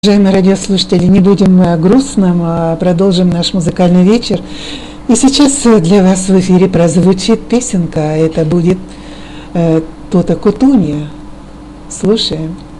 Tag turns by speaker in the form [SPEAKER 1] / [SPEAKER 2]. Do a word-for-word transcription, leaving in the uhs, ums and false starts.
[SPEAKER 1] Уважаемые радиослушатели, не будем э, грустным, а продолжим наш музыкальный вечер. И сейчас э, для вас в эфире прозвучит песенка. Это будет э, Тота Кутунья. Слушаем.